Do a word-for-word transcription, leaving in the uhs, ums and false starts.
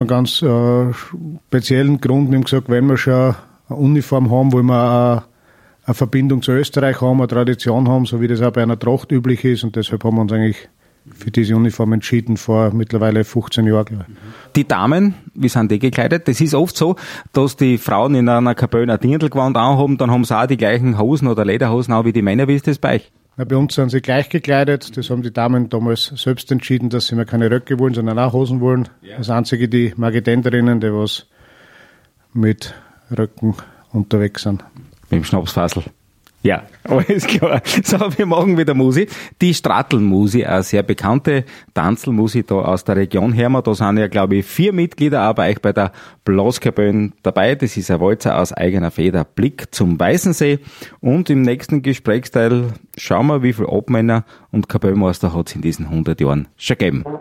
ganz äh, speziellen Grund. Wir haben gesagt, wenn wir schon eine Uniform haben, wollen wir auch eine Verbindung zu Österreich haben, eine Tradition haben, so wie das auch bei einer Tracht üblich ist. Und deshalb haben wir uns eigentlich für diese Uniform entschieden, vor mittlerweile fünfzehn Jahren, glaube ich. Die Damen, wie sind die gekleidet? Das ist oft so, dass die Frauen in einer Kapelle ein Dirndlgewand anhaben, dann haben sie auch die gleichen Hosen oder Lederhosen an wie die Männer. Wie ist das bei euch? Na, bei uns sind sie gleich gekleidet. Das haben die Damen damals selbst entschieden, dass sie mehr keine Röcke wollen, sondern auch Hosen wollen. Ja. Das einzige, die Magentenderinnen, die was mit Röcken unterwegs sind. Mit dem Schnapsfassel. Ja, alles klar. So, wir machen wieder Musik. Die Strattelmusi, eine sehr bekannte Tanzelmusi da aus der Region Hermer. Da sind ja, glaube ich, vier Mitglieder auch bei euch bei der Blaskapelle dabei. Das ist ein Walzer aus eigener Feder. Blick zum Weißensee. Und im nächsten Gesprächsteil schauen wir, wie viele Obmänner und Kapellmeister hat es in diesen hundert Jahren schon gegeben.